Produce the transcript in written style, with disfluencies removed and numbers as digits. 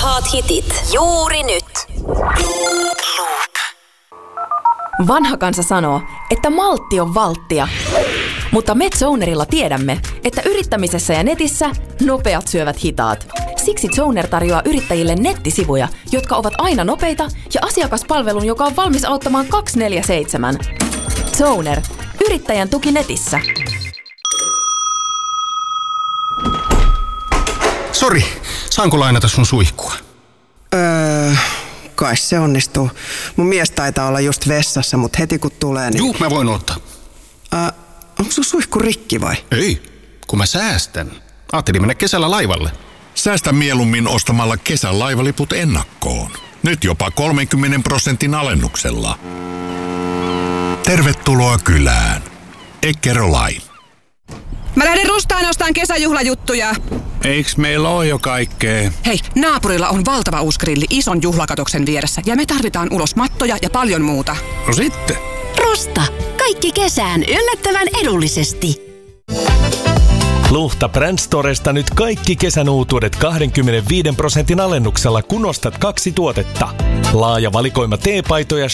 Parhaat hitit juuri nyt. Vanha kansa sanoo, että maltti on valttia. Mutta me Zonerilla tiedämme, että yrittämisessä ja netissä nopeat syövät hitaat. Siksi Zoner tarjoaa yrittäjille nettisivuja, jotka ovat aina nopeita ja asiakaspalvelun, joka on valmis auttamaan 24/7. Zoner. Yrittäjän tuki netissä. Sori, saanko lainata sun suihkua? Kai se onnistuu. Mun mies taitaa olla just vessassa, mutta heti kun tulee, niin... Juu, mä voin ottaa. Onko sun suihku rikki vai? Ei, kun mä säästän. Ajattelin mennä kesällä laivalle. Säästä mieluummin ostamalla kesän laivaliput ennakkoon. Nyt jopa 30% alennuksella. Tervetuloa kylään. Eckerö-Line. Mä lähden Rustaan ostaan kesäjuhlajuttuja. Eiks meillä oo jo kaikkea? Hei, naapurilla on valtava uusi grilli ison juhlakatoksen vieressä ja me tarvitaan ulos mattoja ja paljon muuta. No sitten. Rusta. Kaikki kesään yllättävän edullisesti. Luhta Brand Storesta nyt kaikki kesän uutuudet 25% alennuksella, kun ostat 2 tuotetta. Laaja valikoima teepaitoja,